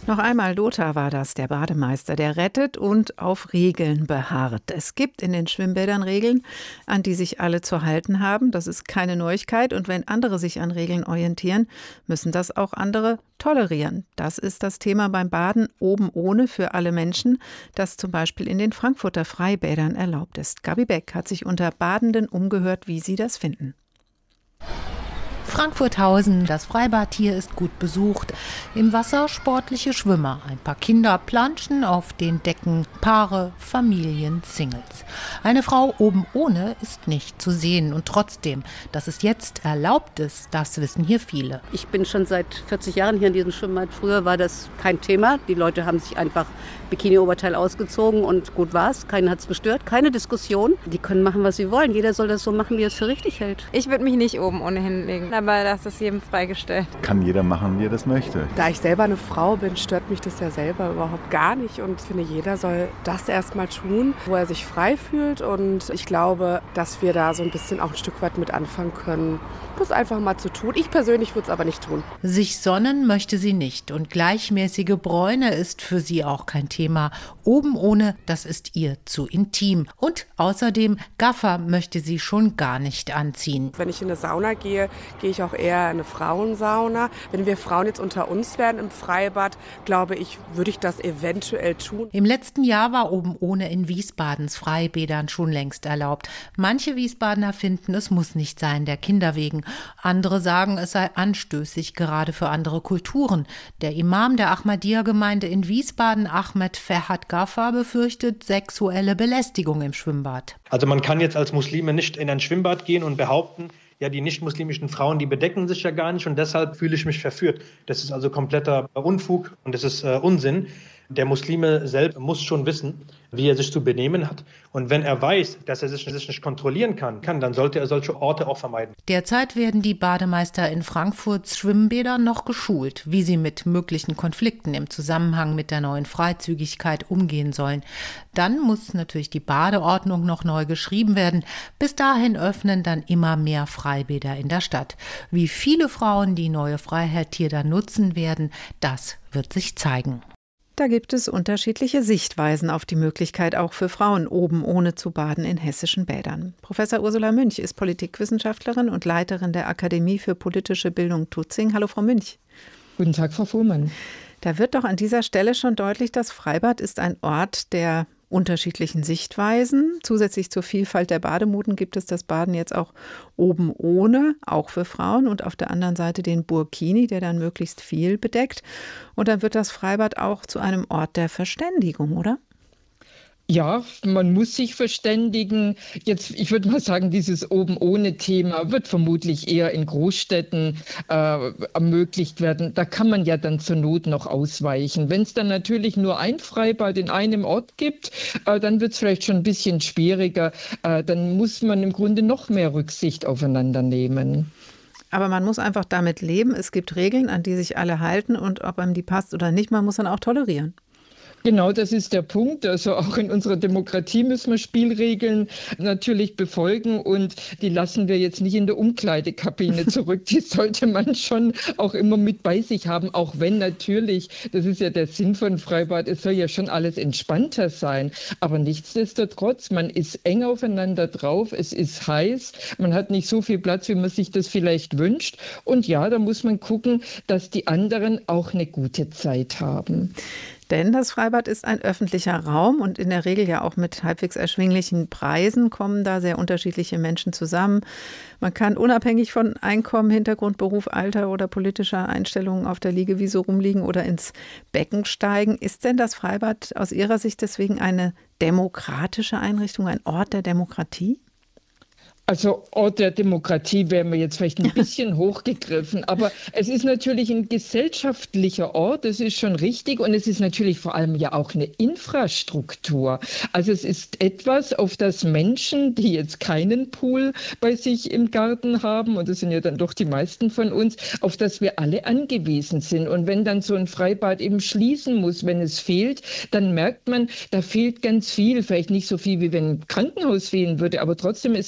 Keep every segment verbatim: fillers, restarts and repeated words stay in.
Noch einmal Lothar war das, der Bademeister, der rettet und auf Regeln beharrt. Es gibt in den Schwimmbädern Regeln, an die sich alle zu halten haben. Das ist keine Neuigkeit. Und wenn andere sich an Regeln orientieren, müssen das auch andere tolerieren. Das ist das Thema beim Baden oben ohne für alle Menschen, das zum Beispiel in den Frankfurter Freibädern erlaubt ist. Gabi Beck hat sich unter Badenden umgehört, wie sie das finden. Frankfurthausen, das Freibad hier ist gut besucht. Im Wasser sportliche Schwimmer, ein paar Kinder planschen auf den Decken, Paare, Familien, Singles. Eine Frau oben ohne ist nicht zu sehen und trotzdem, dass es jetzt erlaubt ist, das wissen hier viele. Ich bin schon seit vierzig Jahren hier in diesem Schwimmbad. Früher war das kein Thema. Die Leute haben sich einfach Bikini-Oberteil ausgezogen und gut war's. Keinen hat's gestört, keine Diskussion. Die können machen, was sie wollen. Jeder soll das so machen, wie er es für richtig hält. Ich würde mich nicht oben ohne hinlegen, aber das ist jedem freigestellt. Kann jeder machen, wie er das möchte. Da ich selber eine Frau bin, stört mich das ja selber überhaupt gar nicht. Und ich finde, jeder soll das erstmal tun, wo er sich frei fühlt. Und ich glaube, dass wir da so ein bisschen auch ein Stück weit mit anfangen können, das einfach mal zu tun. Ich persönlich würde es aber nicht tun. Sich sonnen möchte sie nicht und gleichmäßige Bräune ist für sie auch kein Thema. Oben ohne, das ist ihr zu intim. Und außerdem, Gaffer möchte sie schon gar nicht anziehen. Wenn ich in eine Sauna gehe, gehe ich auch eher in eine Frauensauna. Wenn wir Frauen jetzt unter uns wären im Freibad, glaube ich, würde ich das eventuell tun. Im letzten Jahr war oben ohne in Wiesbadens Freibädern schon längst erlaubt. Manche Wiesbadener finden, es muss nicht sein, der Kinder wegen. Andere sagen, es sei anstößig, gerade für andere Kulturen. Der Imam der Ahmadiyya-Gemeinde in Wiesbaden, Ahmed Ferhat Gaffer, befürchtet sexuelle Belästigung im Schwimmbad. Also man kann jetzt als Muslime nicht in ein Schwimmbad gehen und behaupten, ja, die nicht-muslimischen Frauen, die bedecken sich ja gar nicht und deshalb fühle ich mich verführt. Das ist also kompletter Unfug und das ist äh, Unsinn. Der Muslime selbst muss schon wissen, wie er sich zu benehmen hat. Und wenn er weiß, dass er sich, sich nicht kontrollieren kann, kann, dann sollte er solche Orte auch vermeiden. Derzeit werden die Bademeister in Frankfurts Schwimmbädern noch geschult, wie sie mit möglichen Konflikten im Zusammenhang mit der neuen Freizügigkeit umgehen sollen. Dann muss natürlich die Badeordnung noch neu geschrieben werden. Bis dahin öffnen dann immer mehr Freibäder in der Stadt. Wie viele Frauen die neue Freiheit hier dann nutzen werden, das wird sich zeigen. Da gibt es unterschiedliche Sichtweisen auf die Möglichkeit, auch für Frauen oben ohne zu baden in hessischen Bädern. Professor Ursula Münch ist Politikwissenschaftlerin und Leiterin der Akademie für politische Bildung Tutzing. Hallo, Frau Münch. Guten Tag, Frau Fuhrmann. Da wird doch an dieser Stelle schon deutlich, das Freibad ist ein Ort der unterschiedlichen Sichtweisen. Zusätzlich zur Vielfalt der Bademoden gibt es das Baden jetzt auch oben ohne, auch für Frauen, und auf der anderen Seite den Burkini, der dann möglichst viel bedeckt. Und dann wird das Freibad auch zu einem Ort der Verständigung, oder? Ja, man muss sich verständigen. Jetzt, ich würde mal sagen, dieses Oben-ohne-Thema wird vermutlich eher in Großstädten äh, ermöglicht werden. Da kann man ja dann zur Not noch ausweichen. Wenn es dann natürlich nur ein Freibad in einem Ort gibt, äh, dann wird es vielleicht schon ein bisschen schwieriger. Äh, dann muss man im Grunde noch mehr Rücksicht aufeinander nehmen. Aber man muss einfach damit leben. Es gibt Regeln, an die sich alle halten, und ob einem die passt oder nicht, man muss dann auch tolerieren. Genau, das ist der Punkt. Also auch in unserer Demokratie müssen wir Spielregeln natürlich befolgen und die lassen wir jetzt nicht in der Umkleidekabine zurück. Die sollte man schon auch immer mit bei sich haben, auch wenn natürlich, das ist ja der Sinn von Freibad, es soll ja schon alles entspannter sein. Aber nichtsdestotrotz, man ist eng aufeinander drauf, es ist heiß, man hat nicht so viel Platz, wie man sich das vielleicht wünscht. Und ja, da muss man gucken, dass die anderen auch eine gute Zeit haben. Denn das Freibad ist ein öffentlicher Raum und in der Regel ja auch mit halbwegs erschwinglichen Preisen kommen da sehr unterschiedliche Menschen zusammen. Man kann unabhängig von Einkommen, Hintergrund, Beruf, Alter oder politischer Einstellungen auf der Liegewiese rumliegen oder ins Becken steigen. Ist denn das Freibad aus Ihrer Sicht deswegen eine demokratische Einrichtung, ein Ort der Demokratie? Also Ort der Demokratie wäre mir jetzt vielleicht ein bisschen hochgegriffen, aber es ist natürlich ein gesellschaftlicher Ort, das ist schon richtig, und es ist natürlich vor allem ja auch eine Infrastruktur. Also es ist etwas, auf das Menschen, die jetzt keinen Pool bei sich im Garten haben, und das sind ja dann doch die meisten von uns, auf das wir alle angewiesen sind. Und wenn dann so ein Freibad eben schließen muss, wenn es fehlt, dann merkt man, da fehlt ganz viel, vielleicht nicht so viel, wie wenn ein Krankenhaus fehlen würde, aber trotzdem, es fehlt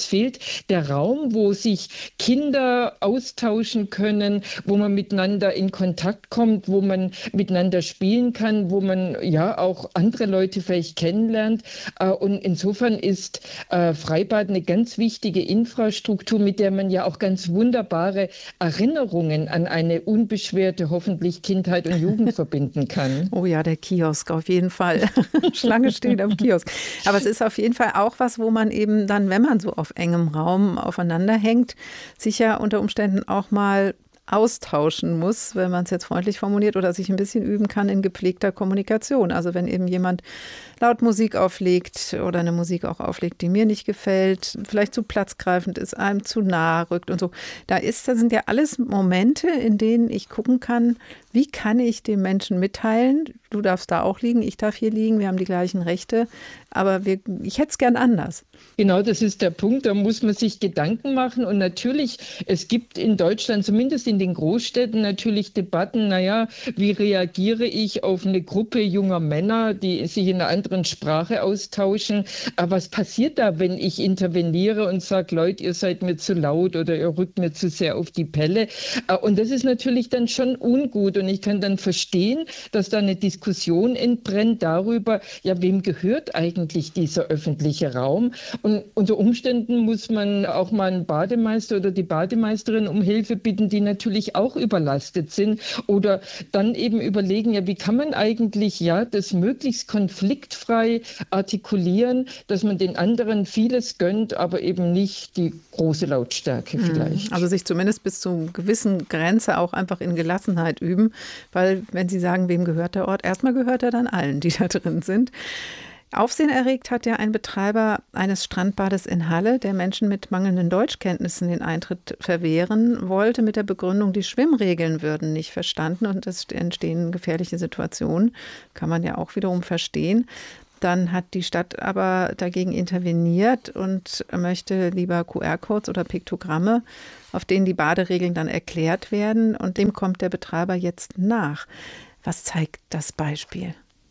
der Raum, wo sich Kinder austauschen können, wo man miteinander in Kontakt kommt, wo man miteinander spielen kann, wo man ja auch andere Leute vielleicht kennenlernt. Und insofern ist Freibad eine ganz wichtige Infrastruktur, mit der man ja auch ganz wunderbare Erinnerungen an eine unbeschwerte, hoffentlich Kindheit und Jugend verbinden kann. Oh ja, der Kiosk auf jeden Fall. Schlange steht am Kiosk. Aber es ist auf jeden Fall auch was, wo man eben dann, wenn man so auf engem Raum aufeinander hängt, sich ja unter Umständen auch mal austauschen muss, wenn man es jetzt freundlich formuliert, oder sich ein bisschen üben kann in gepflegter Kommunikation. Also wenn eben jemand laut Musik auflegt oder eine Musik auch auflegt, die mir nicht gefällt, vielleicht zu platzgreifend ist, einem zu nah rückt und so. Da ist, da sind ja alles Momente, in denen ich gucken kann, wie kann ich dem Menschen mitteilen, du darfst da auch liegen, ich darf hier liegen, wir haben die gleichen Rechte, aber wir, ich hätte es gern anders. Genau, das ist der Punkt, da muss man sich Gedanken machen und natürlich, es gibt in Deutschland, zumindest in den Großstädten, natürlich Debatten, naja, wie reagiere ich auf eine Gruppe junger Männer, die sich in einer anderen Sprache austauschen, aber was passiert da, wenn ich interveniere und sage, Leute, ihr seid mir zu laut oder ihr rückt mir zu sehr auf die Pelle, und das ist natürlich dann schon ungut und ich kann dann verstehen, dass da eine Diskussion entbrennt darüber, ja, wem gehört eigentlich dieser öffentliche Raum? Und unter Umständen muss man auch mal einen Bademeister oder die Bademeisterin um Hilfe bitten, die natürlich auch überlastet sind. Oder dann eben überlegen, ja, wie kann man eigentlich ja das möglichst konfliktfrei artikulieren, dass man den anderen vieles gönnt, aber eben nicht die große Lautstärke vielleicht. Also sich zumindest bis zu einer gewissen Grenze auch einfach in Gelassenheit üben, weil wenn Sie sagen, wem gehört der Ort, erstmal gehört er dann allen, die da drin sind. Aufsehen erregt hat ja ein Betreiber eines Strandbades in Halle, der Menschen mit mangelnden Deutschkenntnissen den Eintritt verwehren wollte, mit der Begründung, die Schwimmregeln würden nicht verstanden und es entstehen gefährliche Situationen. Kann man ja auch wiederum verstehen. Dann hat die Stadt aber dagegen interveniert und möchte lieber Q R-Codes oder Piktogramme, auf denen die Baderegeln dann erklärt werden. Und dem kommt der Betreiber jetzt nach. Was zeigt das Beispiel?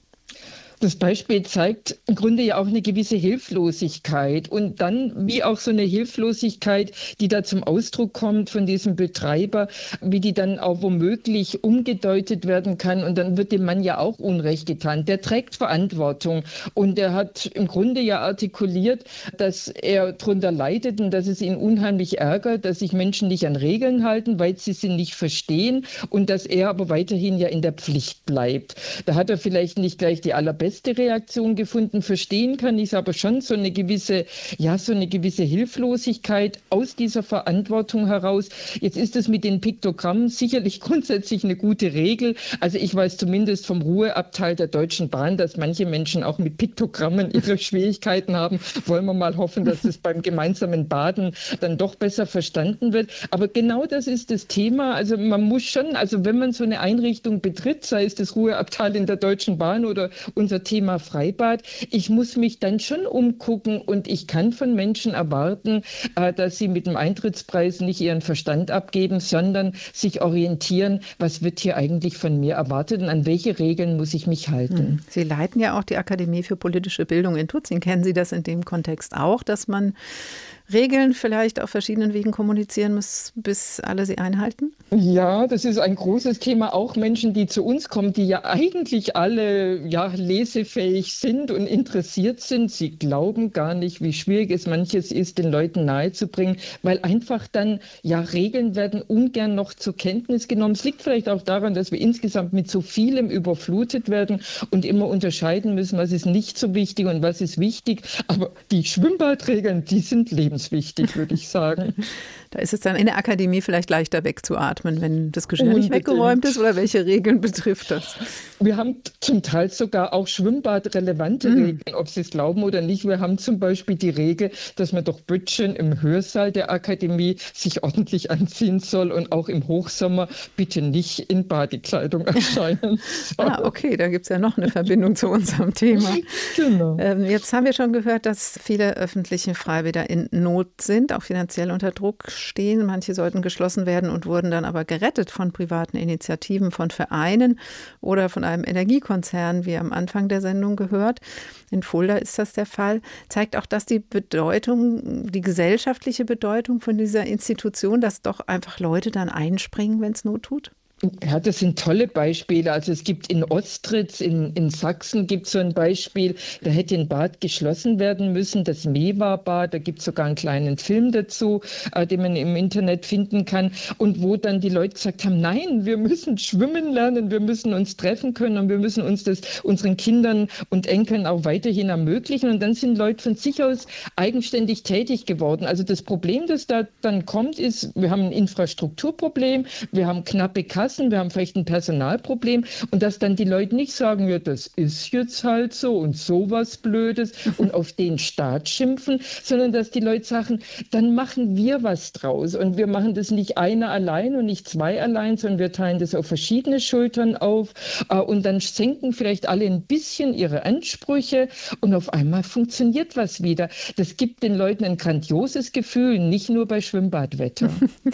Das Beispiel zeigt im Grunde ja auch eine gewisse Hilflosigkeit und dann wie auch so eine Hilflosigkeit, die da zum Ausdruck kommt von diesem Betreiber, wie die dann auch womöglich umgedeutet werden kann und dann wird dem Mann ja auch Unrecht getan. Der trägt Verantwortung und er hat im Grunde ja artikuliert, dass er darunter leidet und dass es ihn unheimlich ärgert, dass sich Menschen nicht an Regeln halten, weil sie sie nicht verstehen und dass er aber weiterhin ja in der Pflicht bleibt. Da hat er vielleicht nicht gleich die allerbeste beste Reaktion gefunden. Verstehen kann ich es aber schon, so eine gewisse, ja, so eine gewisse Hilflosigkeit aus dieser Verantwortung heraus. Jetzt ist es mit den Piktogrammen sicherlich grundsätzlich eine gute Regel. Also ich weiß zumindest vom Ruheabteil der Deutschen Bahn, dass manche Menschen auch mit Piktogrammen ihre Schwierigkeiten haben. Wollen wir mal hoffen, dass es beim gemeinsamen Baden dann doch besser verstanden wird. Aber genau das ist das Thema. Also man muss schon, also wenn man so eine Einrichtung betritt, sei es das Ruheabteil in der Deutschen Bahn oder unser Thema Freibad. Ich muss mich dann schon umgucken und ich kann von Menschen erwarten, dass sie mit dem Eintrittspreis nicht ihren Verstand abgeben, sondern sich orientieren, was wird hier eigentlich von mir erwartet und an welche Regeln muss ich mich halten. Sie leiten ja auch die Akademie für politische Bildung in Tutzing. Kennen Sie das in dem Kontext auch, dass man Regeln vielleicht auf verschiedenen Wegen kommunizieren muss, bis alle sie einhalten? Ja, das ist ein großes Thema. Auch Menschen, die zu uns kommen, die ja eigentlich alle ja, lesefähig sind und interessiert sind. Sie glauben gar nicht, wie schwierig es manches ist, den Leuten nahezubringen, weil einfach dann, ja, Regeln werden ungern noch zur Kenntnis genommen. Es liegt vielleicht auch daran, dass wir insgesamt mit so vielem überflutet werden und immer unterscheiden müssen, was ist nicht so wichtig und was ist wichtig. Aber die Schwimmbadregeln, die sind lebenswichtig. Wichtig, würde ich sagen. Da ist es dann in der Akademie vielleicht leichter wegzuatmen, wenn das Geschirr nicht weggeräumt ist, oder welche Regeln betrifft das? Wir haben zum Teil sogar auch schwimmbadrelevante mhm. Regeln, ob Sie es glauben oder nicht. Wir haben zum Beispiel die Regel, dass man doch Böttchen im Hörsaal der Akademie sich ordentlich anziehen soll und auch im Hochsommer bitte nicht in Badekleidung erscheinen soll. Ah, okay, da gibt es ja noch eine Verbindung zu unserem Thema. Genau. Ähm, jetzt haben wir schon gehört, dass viele öffentliche Freibäder in Not sind, auch finanziell unter Druck stehen. Manche sollten geschlossen werden und wurden dann aber gerettet von privaten Initiativen, von Vereinen oder von einem Energiekonzern, wie am Anfang der Sendung gehört. In Fulda ist das der Fall. Zeigt auch das die Bedeutung, die gesellschaftliche Bedeutung von dieser Institution, dass doch einfach Leute dann einspringen, wenn es Not tut? Ja, das sind tolle Beispiele. Also es gibt in Ostritz, in, in Sachsen gibt es so ein Beispiel, da hätte ein Bad geschlossen werden müssen, das Mewa-Bad, da gibt es sogar einen kleinen Film dazu, äh, den man im Internet finden kann und wo dann die Leute gesagt haben, nein, wir müssen schwimmen lernen, wir müssen uns treffen können und wir müssen uns das unseren Kindern und Enkeln auch weiterhin ermöglichen und dann sind Leute von sich aus eigenständig tätig geworden. Also das Problem, das da dann kommt, ist, wir haben ein Infrastrukturproblem, wir haben knappe Kassen, wir haben vielleicht ein Personalproblem und dass dann die Leute nicht sagen, ja, das ist jetzt halt so und sowas Blödes und auf den Staat schimpfen, sondern dass die Leute sagen, dann machen wir was draus und wir machen das nicht einer allein und nicht zwei allein, sondern wir teilen das auf verschiedene Schultern auf und dann senken vielleicht alle ein bisschen ihre Ansprüche und auf einmal funktioniert was wieder. Das gibt den Leuten ein grandioses Gefühl, nicht nur bei Schwimmbadwetter.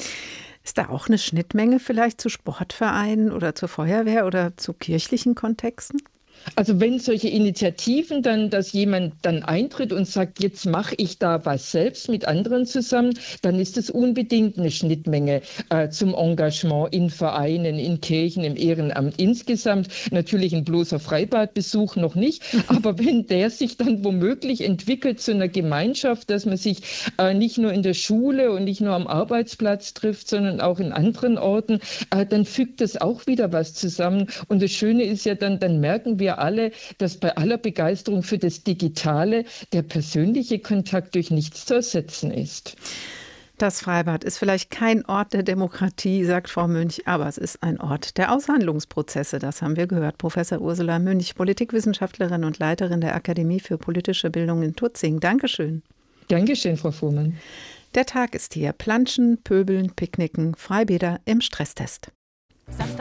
Ist da auch eine Schnittmenge vielleicht zu Sportvereinen oder zur Feuerwehr oder zu kirchlichen Kontexten? Also wenn solche Initiativen dann, dass jemand dann eintritt und sagt, jetzt mache ich da was selbst mit anderen zusammen, dann ist es unbedingt eine Schnittmenge äh, zum Engagement in Vereinen, in Kirchen, im Ehrenamt insgesamt. Natürlich ein bloßer Freibadbesuch noch nicht, aber wenn der sich dann womöglich entwickelt zu einer Gemeinschaft, dass man sich äh, nicht nur in der Schule und nicht nur am Arbeitsplatz trifft, sondern auch in anderen Orten, äh, dann fügt das auch wieder was zusammen. Und das Schöne ist ja dann, dann merken wir alle, dass bei aller Begeisterung für das Digitale der persönliche Kontakt durch nichts zu ersetzen ist. Das Freibad ist vielleicht kein Ort der Demokratie, sagt Frau Münch, aber es ist ein Ort der Aushandlungsprozesse. Das haben wir gehört. Professor Ursula Münch, Politikwissenschaftlerin und Leiterin der Akademie für politische Bildung in Tutzing. Dankeschön. Dankeschön, Frau Fuhrmann. Der Tag ist hier. Planschen, Pöbeln, Picknicken, Freibäder im Stresstest.